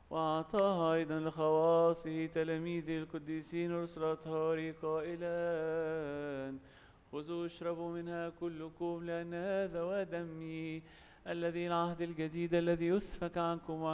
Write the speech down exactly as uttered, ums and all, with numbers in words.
وأعطاها أيضا لخواصه تلاميذ القديسين ورسل الأطهار قائلا: خذوا اشربوا منها كلكم، لأن هذا ودمي الذي العهد الجديد الذي يسفك عنكم